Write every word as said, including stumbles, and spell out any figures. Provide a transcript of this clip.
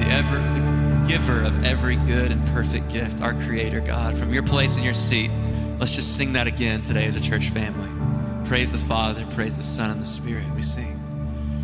the ever the giver of every good and perfect gift, our Creator, God. From your place in your seat, let's just sing that again today as a church family. Praise the Father, praise the Son, and the Spirit. We sing.